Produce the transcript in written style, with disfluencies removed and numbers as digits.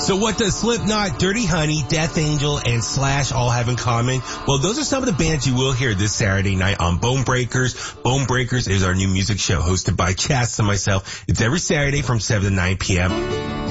So what does Slipknot, Dirty Honey, Death Angel, and Slash all have in common? Well, those are some of the bands you will hear this Saturday night on Bone Breakers. Bone Breakers is our new music show hosted by Chas and myself. It's every Saturday from 7 to 9 p.m.